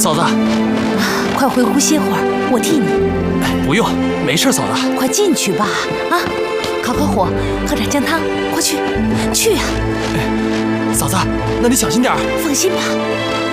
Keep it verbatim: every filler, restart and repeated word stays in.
嫂子， 快回屋歇会儿，我替你。 哎，不用，没事，嫂子。 快进去吧，啊，烤烤火，喝点姜汤，快去，去呀！ 哎，嫂子，那你小心点儿。 放心吧。